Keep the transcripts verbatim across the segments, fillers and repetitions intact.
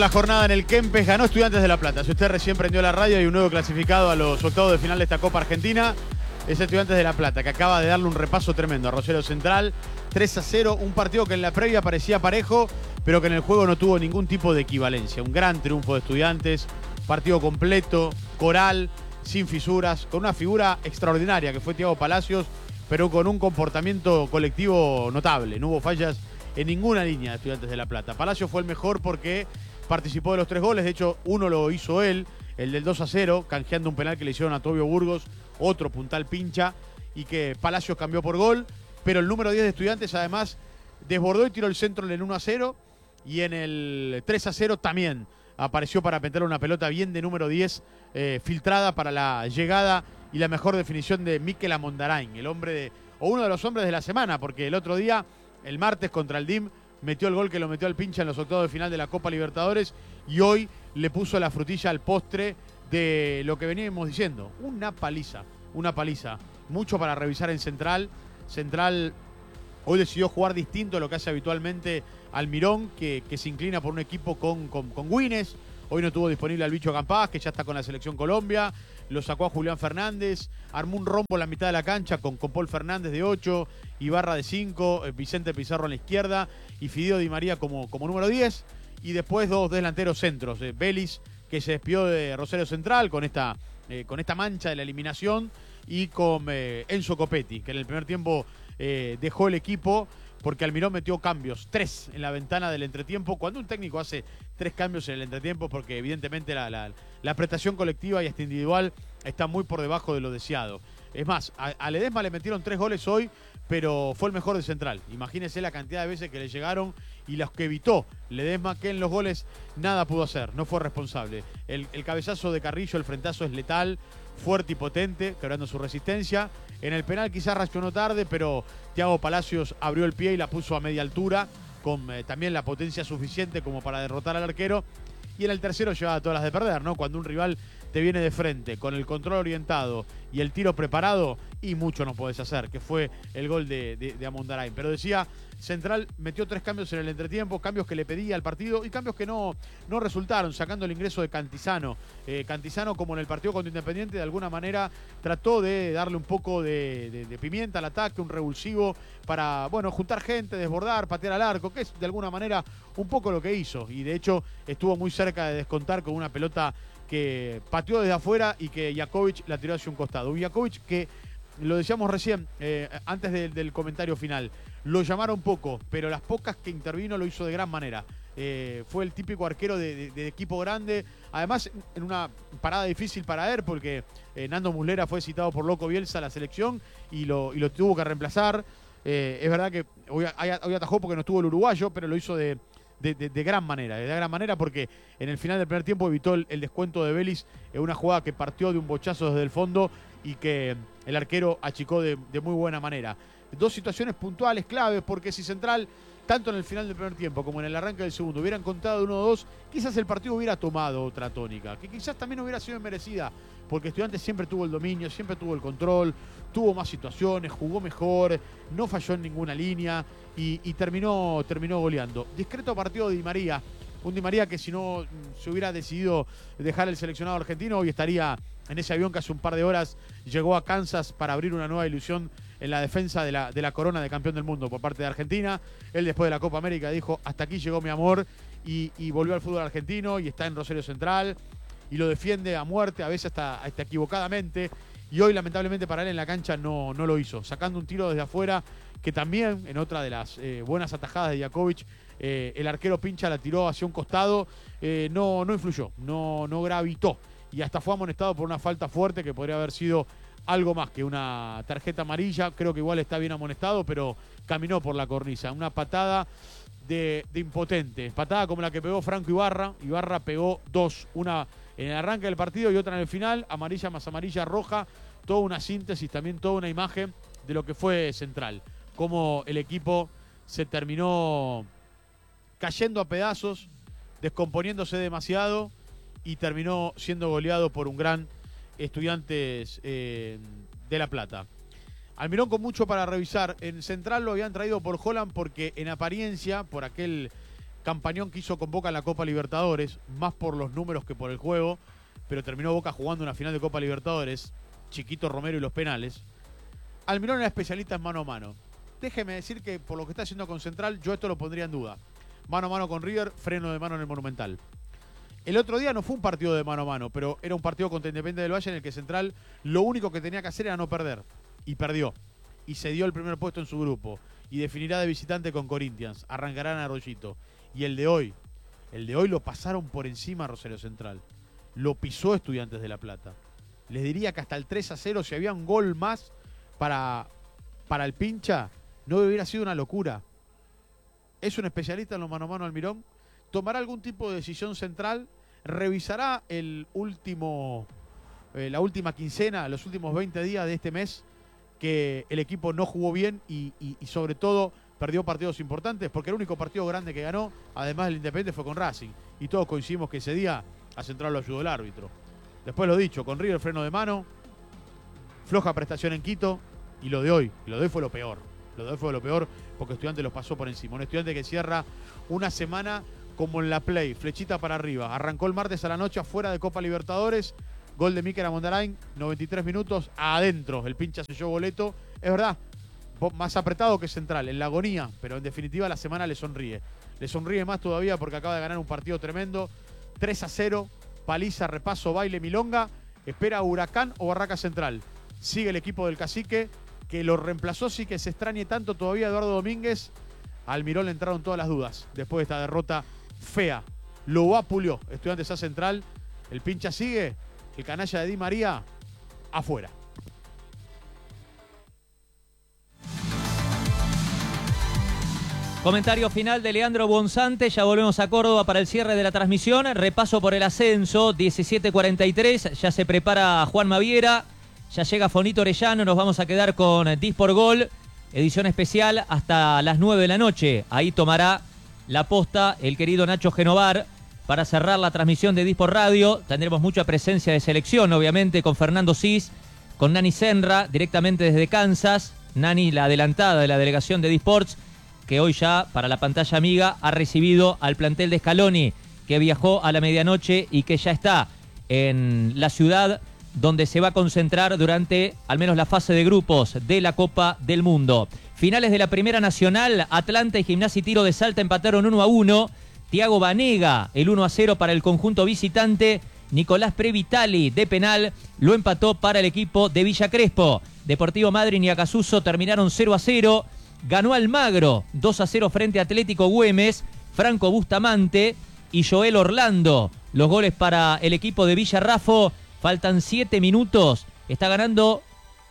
La jornada en el Kempes ganó Estudiantes de La Plata. Si usted recién prendió la radio, hay un nuevo clasificado a los octavos de final de esta Copa Argentina. Es Estudiantes de La Plata, que acaba de darle un repaso tremendo a Rosario Central. tres a cero, un partido que en la previa parecía parejo, pero que en el juego no tuvo ningún tipo de equivalencia. Un gran triunfo de Estudiantes, partido completo, coral, sin fisuras, con una figura extraordinaria que fue Thiago Palacios, pero con un comportamiento colectivo notable. No hubo fallas en ninguna línea de Estudiantes de La Plata. Palacios fue el mejor porque participó de los tres goles, de hecho uno lo hizo él, el del dos a cero, canjeando un penal que le hicieron a Tobio Burgos, otro puntal pincha, y que Palacios cambió por gol, pero el número diez de Estudiantes además desbordó y tiró el centro en el uno a cero, y en el tres a cero también apareció para meter una pelota bien de número diez, eh, filtrada para la llegada y la mejor definición de Mikel Amondarain, el hombre de, o uno de los hombres de la semana, porque el otro día, el martes contra el D I M, metió el gol que lo metió al pincha en los octavos de final de la Copa Libertadores, y hoy le puso la frutilla al postre de lo que veníamos diciendo. Una paliza, una paliza. Mucho para revisar en Central. Central hoy decidió jugar distinto a lo que hace habitualmente Almirón, que, que se inclina por un equipo con, con, con Güines. Hoy no tuvo disponible al Bicho Campás, que ya está con la Selección Colombia. Lo sacó a Julián Fernández. Armó un rombo en la mitad de la cancha con, con Paul Fernández de ocho, Ibarra de cinco, Vicente Pizarro en la izquierda y Fideo Di María como, como número diez. Y después dos delanteros centros. Eh, Vélez, que se despidió de Rosario Central con esta, eh, con esta mancha de la eliminación. Y con eh, Enzo Copetti, que en el primer tiempo eh, dejó el equipo porque Almirón metió cambios, tres en la ventana del entretiempo. Cuando un técnico hace tres cambios en el entretiempo, porque evidentemente la, la, la prestación colectiva y hasta individual está muy por debajo de lo deseado. Es más, a, a Ledesma le metieron tres goles hoy, pero fue el mejor de Central. Imagínense la cantidad de veces que le llegaron y los que evitó Ledesma, que en los goles nada pudo hacer, no fue responsable. El, el cabezazo de Carrillo, el frentazo es letal, fuerte y potente, quebrando su resistencia. En el penal quizás reaccionó tarde, pero Thiago Palacios abrió el pie y la puso a media altura, con eh, también la potencia suficiente como para derrotar al arquero. Y en el tercero llevaba todas las de perder, ¿no? Cuando un rival te viene de frente, con el control orientado y el tiro preparado, y mucho no podés hacer, que fue el gol de, de, de Amondarain. Pero decía, Central metió tres cambios en el entretiempo, cambios que le pedía al partido y cambios que no, no resultaron, sacando el ingreso de Cantizano. Eh, Cantizano, como en el partido contra Independiente, de alguna manera trató de darle un poco de, de, de pimienta al ataque, un revulsivo para, bueno, juntar gente, desbordar, patear al arco, que es de alguna manera un poco lo que hizo. Y de hecho estuvo muy cerca de descontar con una pelota que pateó desde afuera y que Jakovic la tiró hacia un costado. Un Jakovic que, lo decíamos recién, eh, antes de, del comentario final, lo llamaron poco, pero las pocas que intervino lo hizo de gran manera. Eh, fue el típico arquero de, de, de equipo grande, además en una parada difícil para él, porque eh, Nando Muslera fue citado por Loco Bielsa a la selección y lo, y lo tuvo que reemplazar. Eh, es verdad que hoy, hoy atajó porque no estuvo el uruguayo, pero lo hizo de... De, de, de gran manera, de gran manera porque en el final del primer tiempo evitó el, el descuento de Vélez en una jugada que partió de un bochazo desde el fondo y que el arquero achicó de, de muy buena manera. Dos situaciones puntuales claves, porque si Central, tanto en el final del primer tiempo como en el arranque del segundo, hubieran contado uno a dos, quizás el partido hubiera tomado otra tónica, que quizás también hubiera sido merecida, porque Estudiantes siempre tuvo el dominio, siempre tuvo el control, tuvo más situaciones, jugó mejor, no falló en ninguna línea y, y terminó, terminó goleando. Discreto partido de Di María, un Di María que si no se hubiera decidido dejar el seleccionado argentino, hoy estaría en ese avión que hace un par de horas llegó a Kansas para abrir una nueva ilusión en la defensa de la, de la corona de campeón del mundo por parte de Argentina. Él después de la Copa América dijo, hasta aquí llegó mi amor, y, y volvió al fútbol argentino y está en Rosario Central y lo defiende a muerte, a veces hasta, hasta equivocadamente, y hoy lamentablemente para él en la cancha no, no lo hizo, sacando un tiro desde afuera que también en otra de las eh, buenas atajadas de Jakovic, eh, el arquero pincha la tiró hacia un costado, eh, no, no influyó, no, no gravitó, y hasta fue amonestado por una falta fuerte que podría haber sido algo más que una tarjeta amarilla. Creo que igual está bien amonestado, pero caminó por la cornisa. Una patada de, de impotente. Patada como la que pegó Franco Ibarra. Ibarra pegó dos. Una en el arranque del partido y otra en el final. Amarilla más amarilla, roja. Toda una síntesis, también toda una imagen de lo que fue Central. Cómo el equipo se terminó cayendo a pedazos, descomponiéndose demasiado y terminó siendo goleado por un gran Estudiantes eh, de La Plata. Almirón con mucho para revisar. En Central lo habían traído por Holland porque en apariencia, por aquel campañón que hizo con Boca en la Copa Libertadores, más por los números que por el juego, pero terminó Boca jugando una final de Copa Libertadores, Chiquito Romero y los penales. Almirón era especialista en mano a mano. Déjeme decir que por lo que está haciendo con Central, yo esto lo pondría en duda. Mano a mano con River, freno de mano en el Monumental. El otro día no fue un partido de mano a mano, pero era un partido contra Independiente del Valle en el que Central lo único que tenía que hacer era no perder. Y perdió. Y se dio el primer puesto en su grupo. Y definirá de visitante con Corinthians. Arrancará en Arroyito. Y el de hoy, el de hoy lo pasaron por encima a Rosario Central. Lo pisó Estudiantes de La Plata. Les diría que hasta el tres a cero, si había un gol más para, para el pincha, no hubiera sido una locura. Es un especialista en los mano a mano Almirón. Tomará algún tipo de decisión Central. Revisará el último, eh, la última quincena, los últimos veinte días de este mes, que el equipo no jugó bien y, y, y sobre todo perdió partidos importantes, porque el único partido grande que ganó, además del Independiente, fue con Racing. Y todos coincidimos que ese día a Central lo ayudó el árbitro. Después lo dicho, con River freno de mano, floja prestación en Quito, y lo de hoy, lo de hoy fue lo peor. Lo de hoy fue lo peor porque Estudiante los pasó por encima. Un Estudiante que cierra una semana como en la Play, flechita para arriba. Arrancó el martes a la noche afuera de Copa Libertadores. Gol de Mikel Amondarain, noventa y tres minutos, adentro. El pincha selló boleto. Es verdad, más apretado que Central, en la agonía, pero en definitiva la semana le sonríe. Le sonríe más todavía porque acaba de ganar un partido tremendo. tres a cero, paliza, repaso, baile, milonga. Espera Huracán o Barraca Central. Sigue el equipo del Cacique, que lo reemplazó, sí que se extrañe tanto todavía Eduardo Domínguez. A Almirón le entraron todas las dudas después de esta derrota fea. Lo vapuleó Estudiantes a Central. El pincha sigue. El canalla de Di María afuera. Comentario final de Leandro Bonzante. Ya volvemos a Córdoba para el cierre de la transmisión. Repaso por el ascenso. diecisiete cuarenta y tres. Ya se prepara Juan Maviera. Ya llega Fonito Orellano. Nos vamos a quedar con Dispor Gol. Edición especial hasta las nueve de la noche. Ahí tomará la posta el querido Nacho Genovar para cerrar la transmisión de Dispor Radio. Tendremos mucha presencia de selección, obviamente, con Fernando Cis, con Nani Senra, directamente desde Kansas. Nani, la adelantada de la delegación de Disports, que hoy ya, para la pantalla amiga, ha recibido al plantel de Scaloni, que viajó a la medianoche y que ya está en la ciudad donde se va a concentrar durante al menos la fase de grupos de la Copa del Mundo. Finales de la Primera Nacional, Atlanta y Gimnasia y Tiro de Salta empataron uno a uno. Tiago Banega, el uno a cero para el conjunto visitante. Nicolás Previtali, de penal, lo empató para el equipo de Villa Crespo. Deportivo Madryn y Acasuso terminaron cero a cero. Ganó Almagro, dos a cero frente a Atlético Güemes. Franco Bustamante y Joel Orlando, los goles para el equipo de Villarrafo. Faltan siete minutos. Está ganando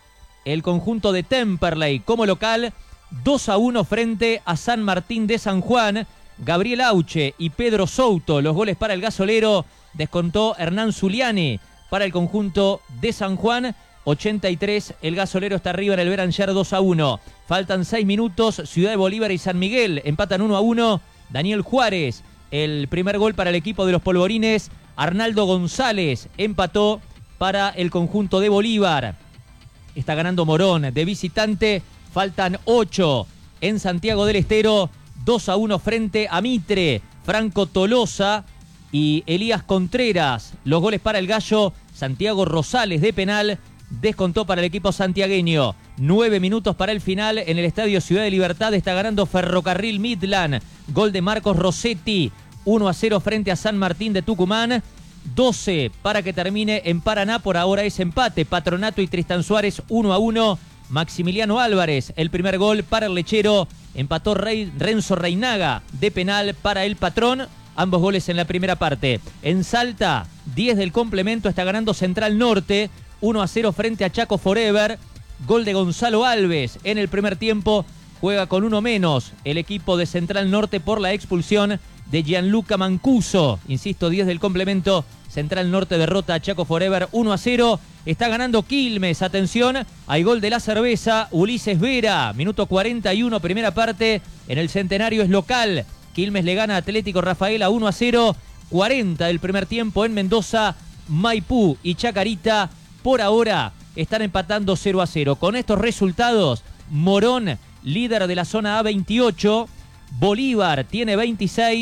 el conjunto de Temperley como local. dos a uno frente a San Martín de San Juan. Gabriel Auche y Pedro Souto, los goles para el gasolero. Descontó Hernán Zuliani para el conjunto de San Juan. ochenta y tres, el gasolero está arriba en el Beranger dos a uno. Faltan seis minutos. Ciudad de Bolívar y San Miguel empatan uno a uno. Daniel Juárez, el primer gol para el equipo de los Polvorines. Arnaldo González empató para el conjunto de Bolívar. Está ganando Morón de visitante. Faltan ocho en Santiago del Estero. dos a uno frente a Mitre. Franco Tolosa y Elías Contreras. Los goles para el Gallo. Santiago Rosales de penal descontó para el equipo santiagueño. Nueve minutos para el final en el Estadio Ciudad de Libertad. Está ganando Ferrocarril Midland. Gol de Marcos Rossetti. uno a cero frente a San Martín de Tucumán. doce para que termine en Paraná. Por ahora es empate. Patronato y Tristan Suárez uno a uno. Maximiliano Álvarez, el primer gol para el lechero. Empató Rey, Renzo Reinaga de penal para el patrón. Ambos goles en la primera parte. En Salta, diez del complemento, está ganando Central Norte. uno a cero frente a Chaco Forever. Gol de Gonzalo Alves en el primer tiempo. Juega con uno menos el equipo de Central Norte por la expulsión de Gianluca Mancuso. Insisto, diez del complemento. Central Norte derrota a Chaco Forever uno a cero. Está ganando Quilmes. Atención, hay gol de la cerveza. Ulises Vera, minuto cuarenta y uno, primera parte. En el Centenario es local. Quilmes le gana a Atlético Rafaela uno a cero. cuarenta del primer tiempo en Mendoza. Maipú y Chacarita por ahora están empatando cero a cero. Con estos resultados, Morón, líder de la zona A, veintiocho. Bolívar tiene veintiséis.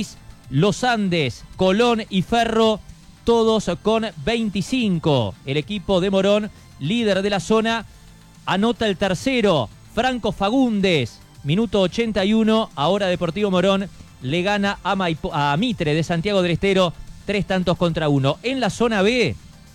Los Andes, Colón y Ferro, todos con veinticinco. El equipo de Morón, líder de la zona, anota el tercero, Franco Fagundes, minuto ochenta y uno. Ahora Deportivo Morón le gana a, Maipo, a Mitre de Santiago del Estero, tres tantos contra uno. En la zona B,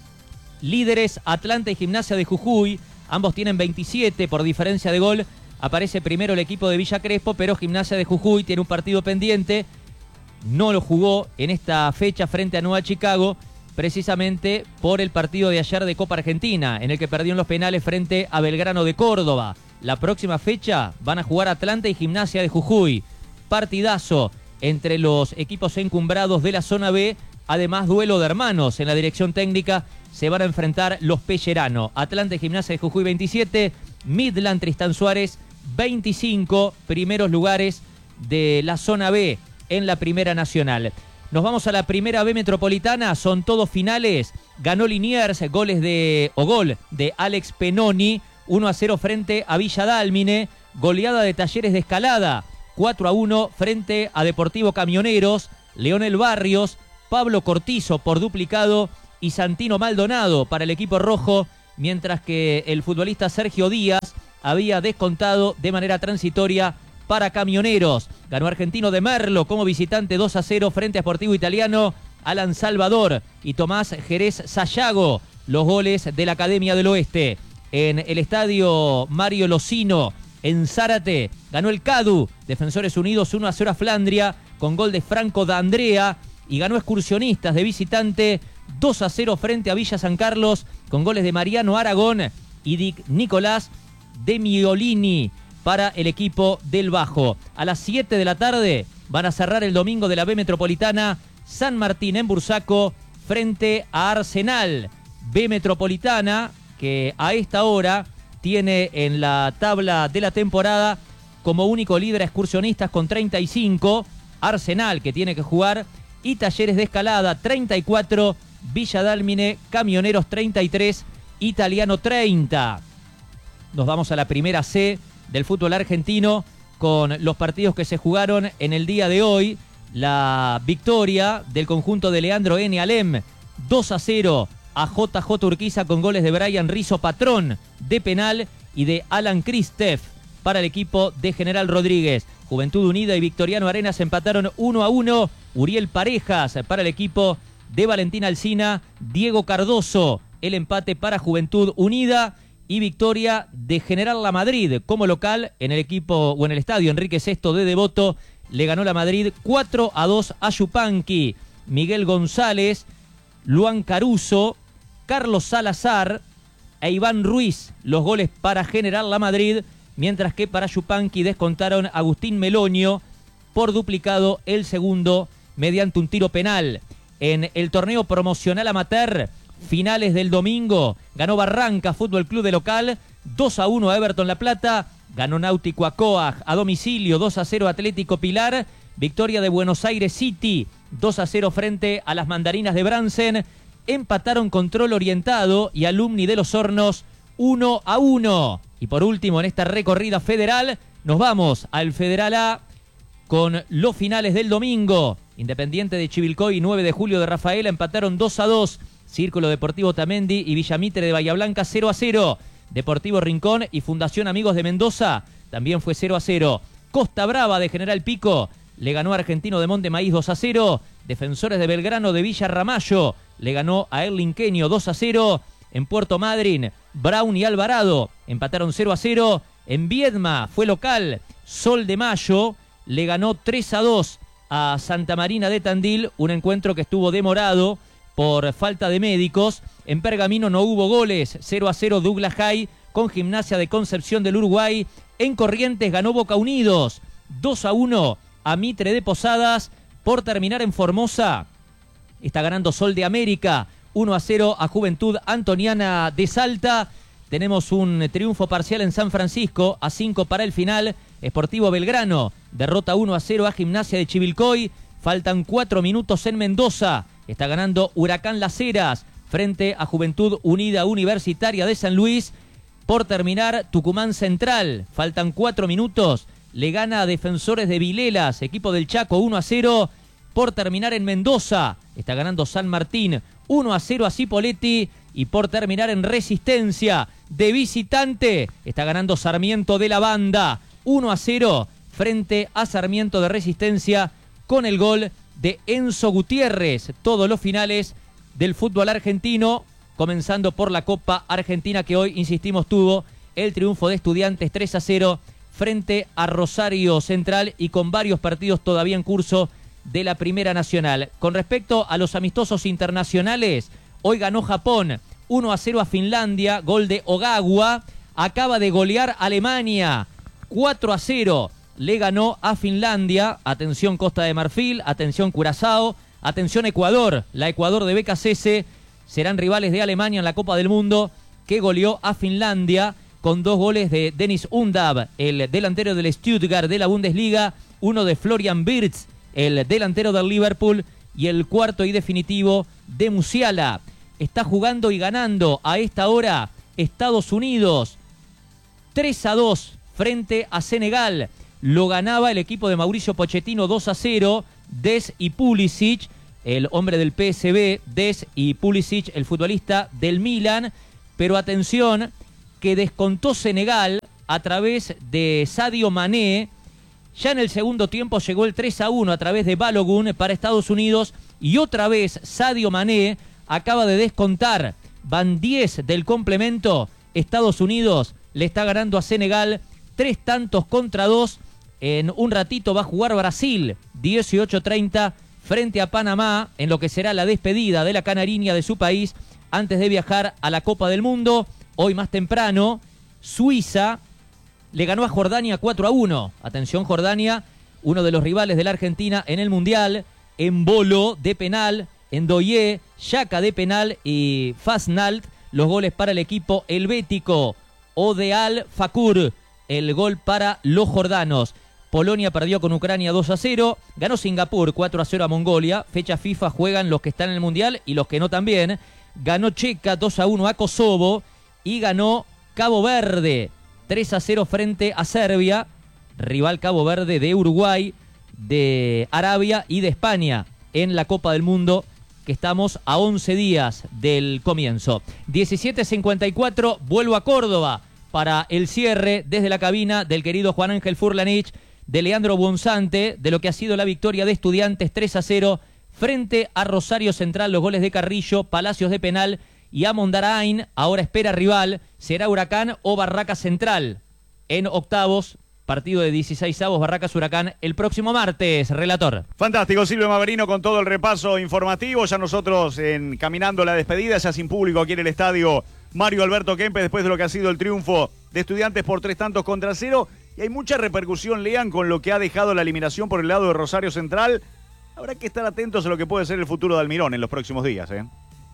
líderes Atlanta y Gimnasia de Jujuy, ambos tienen veintisiete por diferencia de gol. Aparece primero el equipo de Villa Crespo, pero Gimnasia de Jujuy tiene un partido pendiente. No lo jugó en esta fecha frente a Nueva Chicago, precisamente por el partido de ayer de Copa Argentina, en el que perdió en los penales frente a Belgrano de Córdoba. La próxima fecha van a jugar Atlanta y Gimnasia de Jujuy. Partidazo entre los equipos encumbrados de la zona B, además duelo de hermanos. En la dirección técnica se van a enfrentar los Pellerano. Atlanta y Gimnasia de Jujuy veintisiete, Midland Tristán Suárez veinticinco, primeros lugares de la zona B en la Primera Nacional. Nos vamos a la Primera B Metropolitana, son todos finales. Ganó Liniers, goles de, o gol de Alex Penoni, uno a cero frente a Villa Dálmine. Goleada de Talleres de Escalada, cuatro a uno frente a Deportivo Camioneros. Leonel Barrios, Pablo Cortizo por duplicado y Santino Maldonado para el equipo rojo, mientras que el futbolista Sergio Díaz había descontado de manera transitoria para Camioneros. Ganó Argentino de Merlo como visitante dos a cero frente a Sportivo Italiano. Alan Salvador y Tomás Jerez Sayago, los goles de la Academia del Oeste. En el estadio Mario Locino, en Zárate, ganó el Cadu, Defensores Unidos uno a cero a Flandria, con gol de Franco D'Andrea. Y ganó Excursionistas de visitante dos a cero frente a Villa San Carlos, con goles de Mariano Aragón y Dick Nicolás de Miolini para el equipo del Bajo. A las siete de la tarde van a cerrar el domingo de la B Metropolitana, San Martín en Bursaco frente a Arsenal. B Metropolitana que a esta hora tiene en la tabla de la temporada como único líder a Excursionistas con treinta y cinco, Arsenal que tiene que jugar, y Talleres de Escalada treinta y cuatro, Villa Dálmine, Camioneros treinta y tres, Italiano treinta. Nos vamos a la Primera C del fútbol argentino con los partidos que se jugaron en el día de hoy. La victoria del conjunto de Leandro N. Alem, dos a cero a J J Urquiza con goles de Brian Rizzo Patrón de penal y de Alan Cristef para el equipo de General Rodríguez. Juventud Unida y Victoriano Arenas empataron uno a uno. Uriel Parejas para el equipo de Valentín Alsina. Diego Cardoso, el empate para Juventud Unida. Y victoria de General La Madrid como local en el equipo o en el estadio Enrique sexto de Devoto. Le ganó la Madrid cuatro a dos a Yupanqui. Miguel González, Luan Caruso, Carlos Salazar e Iván Ruiz, los goles para General La Madrid, mientras que para Yupanqui descontaron Agustín Meloño por duplicado, el segundo mediante un tiro penal. En el torneo promocional amateur, finales del domingo, ganó Barranca Fútbol Club de local, dos a uno a Everton La Plata, ganó Náutico a Coag a domicilio, dos a cero Atlético Pilar, victoria de Buenos Aires City, dos a cero frente a las Mandarinas de Bransen, empataron Control Orientado y Alumni de los Hornos uno a uno. Y por último, en esta recorrida federal, nos vamos al Federal A con los finales del domingo. Independiente de Chivilcoy y nueve de julio de Rafaela empataron dos a dos. Círculo Deportivo Tamendi y Villamitre de Bahía Blanca cero a cero. Deportivo Rincón y Fundación Amigos de Mendoza también fue cero a cero. Costa Brava de General Pico le ganó a Argentino de Monte Maíz dos a cero. Defensores de Belgrano de Villa Ramallo le ganó a Erlinqueño dos a cero. En Puerto Madryn, Brown y Alvarado empataron cero a cero. En Viedma fue local, Sol de Mayo le ganó tres a dos a Santa Marina de Tandil, un encuentro que estuvo demorado por falta de médicos. En Pergamino no hubo goles, cero a cero Douglas High con Gimnasia de Concepción del Uruguay. En Corrientes ganó Boca Unidos dos a uno a Mitre de Posadas. Por terminar en Formosa, está ganando Sol de América uno a cero a Juventud Antoniana de Salta. Tenemos un triunfo parcial en San Francisco, a cinco para el final. Sportivo Belgrano derrota uno a cero a Gimnasia de Chivilcoy. Faltan cuatro minutos en Mendoza. Está ganando Huracán Las Heras frente a Juventud Unida Universitaria de San Luis. Por terminar, Tucumán Central. Faltan cuatro minutos. Le gana a Defensores de Vilelas, equipo del Chaco, uno a cero. por terminar en Mendoza. Está ganando San Martín uno a cero a Cipolletti. Y por terminar en Resistencia, de visitante, está ganando Sarmiento de la Banda uno a cero frente a Sarmiento de Resistencia con el gol de Enzo Gutiérrez. Todos los finales del fútbol argentino, comenzando por la Copa Argentina, que hoy, insistimos, tuvo el triunfo de Estudiantes tres a cero frente a Rosario Central y con varios partidos todavía en curso de la Primera Nacional. Con respecto a los amistosos internacionales, hoy ganó Japón uno a cero a Finlandia, gol de Ogawa. Acaba de golear Alemania cuatro a cero. Le ganó a Finlandia. Atención Costa de Marfil, atención Curazao, atención Ecuador. La Ecuador de Becasese serán rivales de Alemania en la Copa del Mundo, que goleó a Finlandia con dos goles de Dennis Undav, el delantero del Stuttgart de la Bundesliga, uno de Florian Wirtz, el delantero del Liverpool, y el cuarto y definitivo de Musiala. Está jugando y ganando a esta hora Estados Unidos tres a dos frente a Senegal. Lo ganaba el equipo de Mauricio Pochettino dos a cero. Des y Pulisic, el hombre del P S V, Des y Pulisic, el futbolista del Milan. Pero atención, que descontó Senegal a través de Sadio Mané. Ya en el segundo tiempo llegó el tres a uno a través de Balogun para Estados Unidos. Y otra vez Sadio Mané acaba de descontar. Van diez del complemento. Estados Unidos le está ganando a Senegal tres tantos contra dos. En un ratito va a jugar Brasil, dieciocho treinta, frente a Panamá, en lo que será la despedida de la canariña de su país antes de viajar a la Copa del Mundo. Hoy más temprano, Suiza le ganó a Jordania cuatro a uno. Atención Jordania, uno de los rivales de la Argentina en el Mundial. Embolo de penal, Ndoye, Xhaka de penal y Fasnalt, los goles para el equipo helvético. Odeal Fakur, el gol para los jordanos. Polonia perdió con Ucrania dos a cero. Ganó Singapur cuatro a cero a Mongolia. Fecha FIFA juegan los que están en el Mundial y los que no también. Ganó Checa dos a uno a Kosovo. Y ganó Cabo Verde tres a cero frente a Serbia. Rival Cabo Verde de Uruguay, de Arabia y de España en la Copa del Mundo, que estamos a once días del comienzo. diecisiete cincuenta y cuatro, vuelvo a Córdoba para el cierre desde la cabina del querido Juan Ángel Furlanich, de Leandro Bonzante, de lo que ha sido la victoria de Estudiantes tres a cero frente a Rosario Central, los goles de Carrillo, Palacios de penal y Amondarain. Ahora espera rival, será Huracán o Barracas Central en octavos. Partido de dieciseisavos, Barracas Huracán, el próximo martes, relator. Fantástico, Silvio Maverino con todo el repaso informativo. Ya nosotros encaminando la despedida, ya sin público aquí en el estadio Mario Alberto Kempes, después de lo que ha sido el triunfo de Estudiantes por tres tantos contra cero. Y hay mucha repercusión, Lean, con lo que ha dejado la eliminación por el lado de Rosario Central. Habrá que estar atentos a lo que puede ser el futuro de Almirón en los próximos días, ¿eh?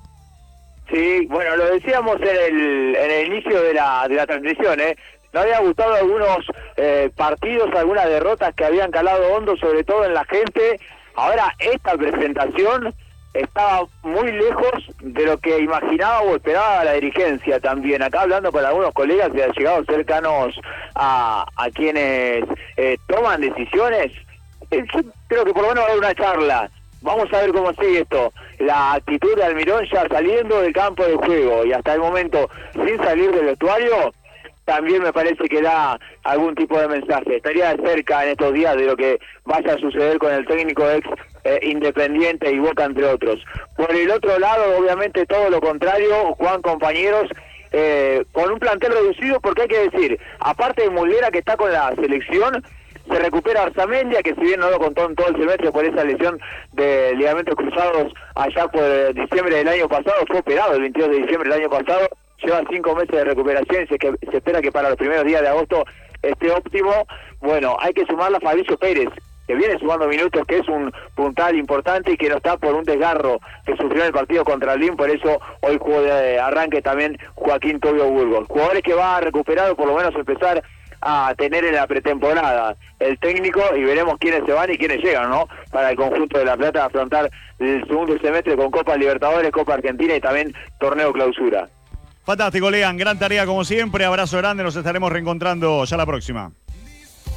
Sí, bueno, lo decíamos en el, en el inicio de la, de la transmisión, ¿eh? Nos habían gustado algunos eh, partidos, algunas derrotas que habían calado hondo, sobre todo en la gente. Ahora, esta presentación estaba muy lejos de lo que imaginaba o esperaba la dirigencia también. Acá hablando con algunos colegas que han llegado cercanos a, a quienes eh, toman decisiones, eh, yo creo que por lo menos va a haber una charla. Vamos a ver cómo sigue esto. La actitud de Almirón ya saliendo del campo de juego y hasta el momento sin salir del vestuario, también me parece que da algún tipo de mensaje. Estaría cerca en estos días de lo que vaya a suceder con el técnico ex eh, Independiente y Boca, entre otros. Por el otro lado, obviamente todo lo contrario, Juan, compañeros, eh, con un plantel reducido, porque hay que decir, aparte de Muslera que está con la selección, se recupera Arzamendia, que si bien no lo contó en todo el semestre por esa lesión de ligamentos cruzados allá por diciembre del año pasado, fue operado el veintidós de diciembre del año pasado, lleva cinco meses de recuperación y se, que, se espera que para los primeros días de agosto esté óptimo. Bueno, hay que sumarla a Fabricio Pérez, que viene sumando minutos, que es un puntal importante y que no está por un desgarro que sufrió en el partido contra el Lin, por eso hoy jugó de arranque también Joaquín Tobio Burgos. Jugadores que va a recuperar o por lo menos empezar a tener en la pretemporada el técnico, y veremos quiénes se van y quiénes llegan, ¿no? Para el conjunto de La Plata afrontar el segundo semestre con Copa Libertadores, Copa Argentina y también Torneo Clausura. Fantástico, Lean, gran tarea como siempre, abrazo grande, nos estaremos reencontrando ya la próxima.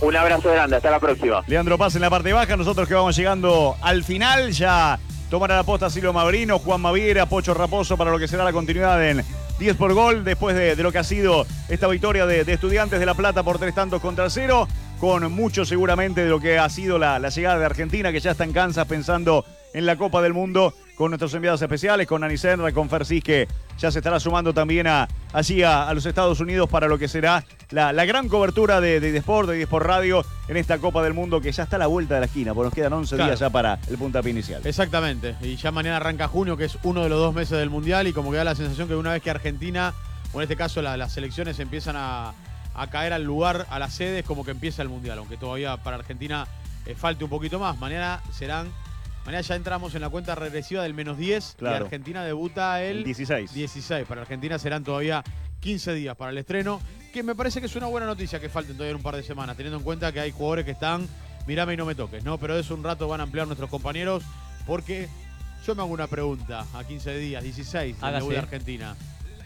Un abrazo grande, hasta la próxima. Leandro Paz en la parte baja, nosotros que vamos llegando al final, ya tomará la posta Silvio Mavrino, Juan Maviera, Pocho Raposo para lo que será la continuidad en diez por gol, después de, de lo que ha sido esta victoria de, de Estudiantes de La Plata por tres tantos contra cero, con mucho seguramente de lo que ha sido la, la llegada de Argentina, que ya está en Kansas pensando en la Copa del Mundo, con nuestros enviados especiales, con Nani Senra, con Fersis, que ya se estará sumando también a, allí a, a los Estados Unidos para lo que será la, la gran cobertura de, de Desport, de Desport Radio, en esta Copa del Mundo que ya está a la vuelta de la esquina, porque nos quedan once Claro. días ya para el puntapié inicial. Exactamente, y ya mañana arranca junio, que es uno de los dos meses del Mundial, y como que da la sensación que una vez que Argentina, o en este caso la- las selecciones empiezan a, a caer al lugar, a las sedes, como que empieza el Mundial, aunque todavía para Argentina eh, falte un poquito más. Mañana serán, mañana ya entramos en la cuenta regresiva del menos diez, Claro. y Argentina debuta el, El dieciséis. dieciséis. Para Argentina serán todavía quince días para el estreno, que me parece que es una buena noticia que falten todavía un par de semanas, teniendo en cuenta que hay jugadores que están, mirame y no me toques, ¿no? Pero eso un rato van a ampliar nuestros compañeros, porque yo me hago una pregunta a quince días, dieciséis, del Hágase. debut de Argentina.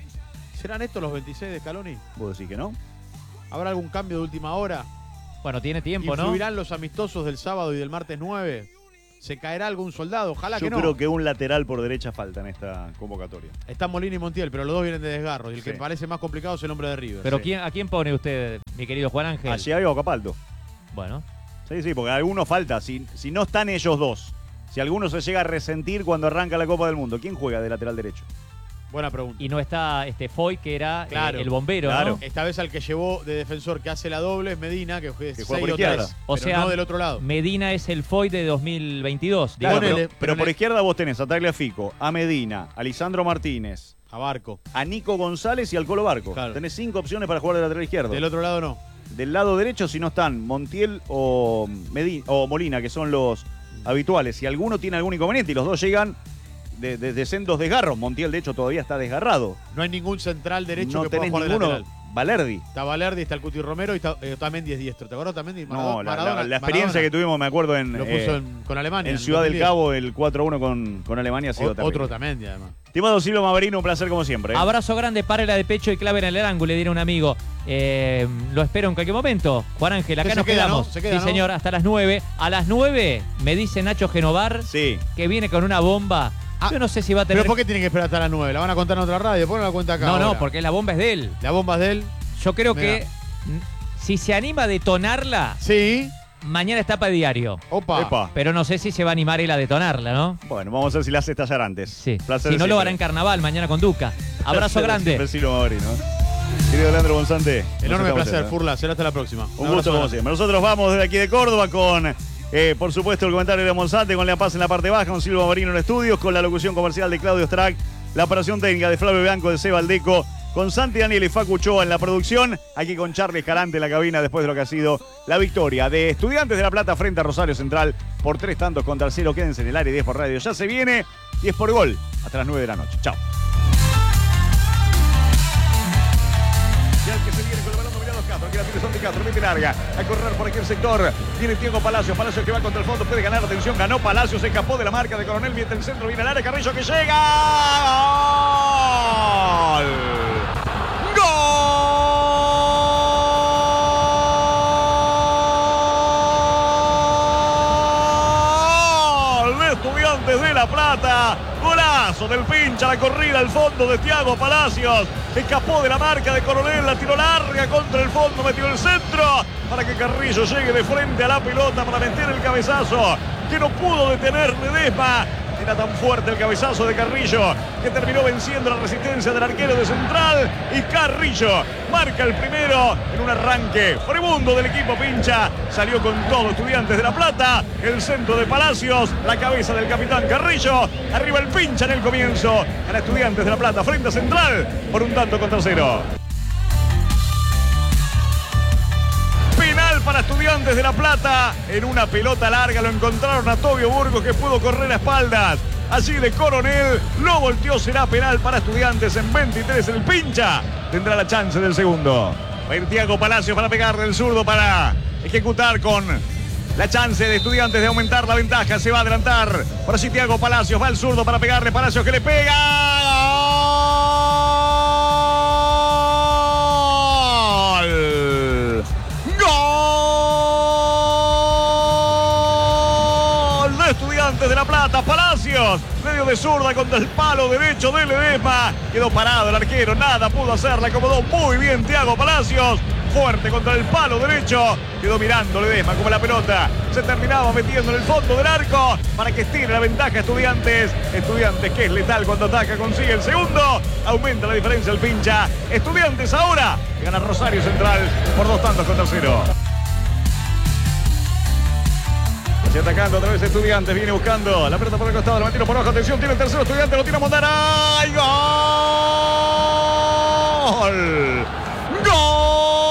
¿Serán estos los veintiséis de Scaloni? ¿Vos decís que no? ¿Habrá algún cambio de última hora? Bueno, tiene tiempo, ¿no? ¿Influirán los amistosos del sábado y del martes nueve? ¿Se caerá algún soldado? Ojalá Yo que no. creo que un lateral por derecha falta en esta convocatoria. Está Molina y Montiel, pero los dos vienen de desgarro. Y el que Sí. me parece más complicado es el hombre de River. Pero Sí. ¿quién, ¿a quién pone usted, mi querido Juan Ángel? Allí hay o Capaldo. Bueno, Sí, sí, porque alguno falta. Si, si no están ellos dos, si alguno se llega a resentir cuando arranca la Copa del Mundo, ¿quién juega de lateral derecho? Buena pregunta. y no está este Foy, que era eh, Claro, el bombero, claro. ¿no? Esta vez al que llevó de defensor que hace la doble es Medina, que juega Que juega seis por o izquierda. tres, O pero sea, no del otro lado. Medina es el Foy de dos mil veintidós. Claro, digamos. Ponele, pero, pero pero por le- izquierda vos tenés a Tagliafico, a Medina, a Lisandro Martínez, A Barco. a Nico González y al Colo Barco. Claro. Tenés cinco opciones para jugar de lateral izquierdo. Del otro lado no. Del lado derecho, si no están Montiel o, Medi- o Molina, que son los habituales. Si alguno tiene algún inconveniente y los dos llegan de, de, de sendos desgarros, Montiel de hecho todavía está desgarrado. No hay ningún central derecho No que pueda tenés jugar de ninguno. lateral. Valerdi. Está Valerdi, está el Cuti Romero y está, eh, Otamendi es diestro. ¿Te acuerdas Otamendi? No, la, Maradona- la- la experiencia Maradona que tuvimos, me acuerdo, en, lo puso eh, en- con Alemania. en en Ciudad del dos mil diez. Cabo, el cuatro a uno con, con Alemania ha sido O- terrible. Otro Otamendi, además. Estimado Silvio Maverino, un placer como siempre. ¿eh? Abrazo grande, párela de pecho y clave en el ángulo, le dirá un amigo. Eh, lo espero en cualquier momento. Juan Ángel, acá Se nos queda, quedamos. ¿no? Se queda, sí, ¿no? señor, hasta las nueve. A las nueve me dice Nacho Genovar Sí. que viene con una bomba. Ah, Yo no sé si va a tener... ¿Pero por qué tiene que esperar hasta las nueve? ¿La van a contar en otra radio? Ponlo la cuenta acá. No, no, ahora. porque la bomba es de él. La bomba es de él. Yo creo Mirá. que mm, si se anima a detonarla, Sí. mañana está para diario. Opa. Epa. Pero no sé si se va a animar él a detonarla, ¿no? Bueno, vamos a ver si la hace estallar antes. Sí. Placer Si no, lo siempre. hará en carnaval mañana con Duca. Abrazo Placer grande. siempre, Silvio Maverino. Querido Leandro Bonzante. nos Enorme estamos placer, viendo, ¿eh? Furla. Será hasta la próxima. Un abrazo gusto como grande. siempre. Nosotros vamos desde aquí de Córdoba con, eh, por supuesto, el comentario de Monzante, con La Paz en la parte baja, con Silvio Maverino en estudios, con la locución comercial de Claudio Strack, la operación técnica de Flavio Bianco, de Seba Aldeco, con Santi Daniel y Facu Ochoa en la producción, aquí con Charlie Escalante en la cabina después de lo que ha sido la victoria de Estudiantes de La Plata frente a Rosario Central por tres tantos contra cero. Quédense en el área diez por radio. Ya se viene diez por gol hasta las nueve de la noche. Chao. Ya el que se viene con el balón dominado Castro, que la tiene Santi Castro, mete larga, a correr por aquí el sector, viene Diego Palacios, Palacios que va contra el fondo, puede ganar, atención, ganó Palacios, se escapó de la marca de Coronel, viene el centro, viene al área, Carrillo que llega, ¡gol! ¡Gol! De Estudiantes de La Plata, golazo del pincha, la corrida al fondo de Thiago Palacios, escapó de la marca de Coronel, la tiró larga contra el fondo, metió el centro para que Carrillo llegue de frente a la pelota para meter el cabezazo que no pudo detener Ledesma. Era tan fuerte el cabezazo de Carrillo que terminó venciendo la resistencia del arquero de Central, y Carrillo marca el primero en un arranque furibundo del equipo pincha. Salió con todo Estudiantes de La Plata, el centro de Palacios, la cabeza del capitán Carrillo, arriba el pincha en el comienzo, a la Estudiantes de La Plata frente a Central por un tanto contra cero. Penal para Estudiantes de La Plata. En una pelota larga lo encontraron a Tobio Burgos, que pudo correr a espaldas allí de Coronel. Lo volteó, será penal para Estudiantes en veintitrés. El pincha tendrá la chance del segundo. Va a ir Thiago Palacios para pegar del zurdo para ejecutar con la chance de Estudiantes de aumentar la ventaja. Se va a adelantar. Ahora sí Thiago Palacios va al zurdo para pegarle. Palacios que le pega. ¡Gol! Estudiantes de La Plata. Palacios, medio de zurda contra el palo derecho de Ledesma. Quedó parado el arquero, nada pudo hacer. Le acomodó muy bien Thiago Palacios. Fuerte contra el palo derecho. Quedó mirando Ledesma como la pelota se terminaba metiendo en el fondo del arco para que estire la ventaja Estudiantes. Estudiantes que es letal cuando ataca, consigue el segundo. Aumenta la diferencia el pincha. Estudiantes ahora gana Rosario Central por dos tantos contra cero. Y atacando otra vez Estudiantes, viene buscando la pelota por el costado, la mantiene por abajo, atención, tiene el tercero Estudiantes, lo tira Mondaray. ¡Gol! ¡Gol!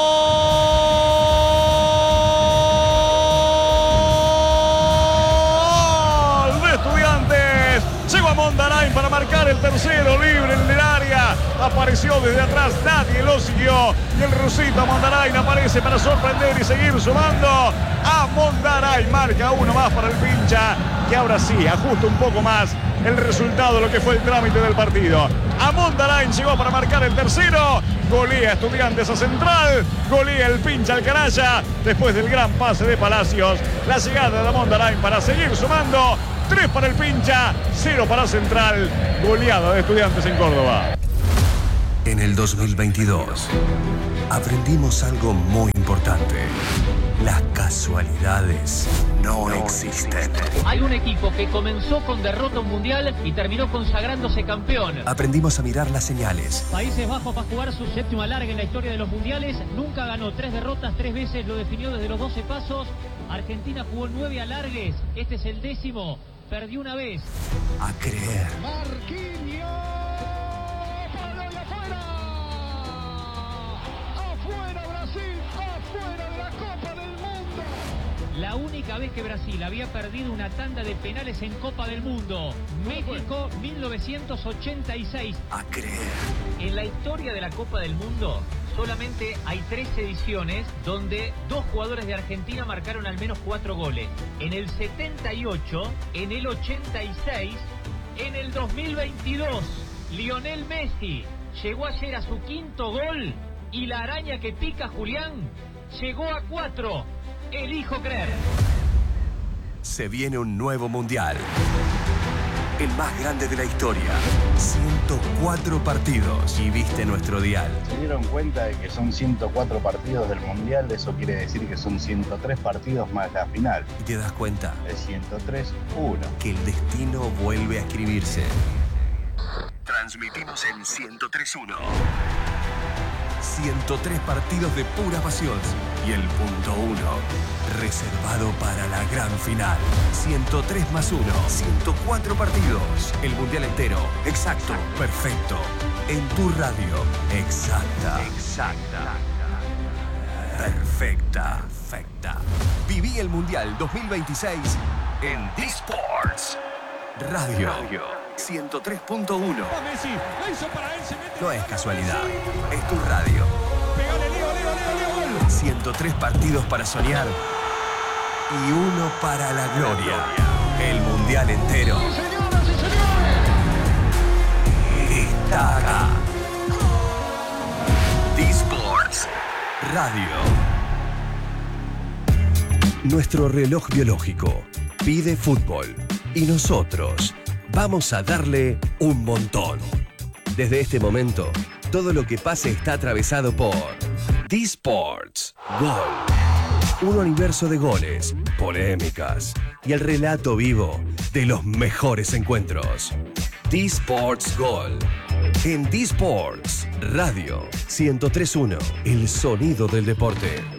Llegó a Mondaray para marcar el tercero libre en el área. Apareció desde atrás, nadie lo siguió. Y el rusito Mondaray aparece para sorprender y seguir sumando. A Mondaray marca uno más para el pincha. Que ahora sí, ajusta un poco más el resultado de lo que fue el trámite del partido. A Mondaray llegó para marcar el tercero. Golea Estudiantes a Central. Golea el pincha al canalla. Después del gran pase de Palacios. La llegada de Mondaray para seguir sumando. tres para el pincha, cero para Central. Goleada de Estudiantes en Córdoba. En el dos mil veintidós aprendimos algo muy importante. Las casualidades no existen. Hay un equipo que comenzó con derrota mundial y terminó consagrándose campeón. Aprendimos a mirar las señales. Países Bajos va a jugar su séptima larga en la historia de los mundiales. Nunca ganó tres derrotas, tres veces lo definió desde los doce pasos. Argentina jugó nueve alargues. Este es el décimo. Perdió una vez. A creer. Marquinhos. ¡Palo y afuera! ¡Afuera Brasil! ¡Afuera de la Copa del Mundo! La única vez que Brasil había perdido una tanda de penales en Copa del Mundo. México, mil novecientos ochenta y seis. A creer. En la historia de la Copa del Mundo solamente hay tres ediciones donde dos jugadores de Argentina marcaron al menos cuatro goles. En el setenta y ocho, en el ochenta y seis, en el dos mil veintidós. Lionel Messi llegó ayer a su quinto gol y la araña que pica Julián llegó a cuatro. Elijo creer. Se viene un nuevo mundial. El más grande de la historia. ciento cuatro partidos. Y viste nuestro dial. Se dieron cuenta de que son ciento cuatro partidos del Mundial. Eso quiere decir que son ciento tres partidos más la final. Y te das cuenta. Es ciento tres uno. Que el destino vuelve a escribirse. Transmitimos en ciento tres uno. ciento tres partidos de pura pasión. Y el punto uno, reservado para la gran final. ciento tres más uno, ciento cuatro partidos. El mundial entero, exacto, perfecto. En tu radio, exacta. Exacta. Perfecta. Perfecta. Viví el mundial dos mil veintiséis en D-Sports. Radio. ciento tres punto uno. No es casualidad, es tu radio. ciento tres partidos para soñar y uno para la gloria. El mundial entero está acá. D-Sports Radio. Nuestro reloj biológico pide fútbol y nosotros vamos a darle un montón. Desde este momento, todo lo que pase está atravesado por D-Sports Gol. Un universo de goles, polémicas y el relato vivo de los mejores encuentros. D-Sports Gol. En D-Sports Radio ciento tres punto uno, el sonido del deporte.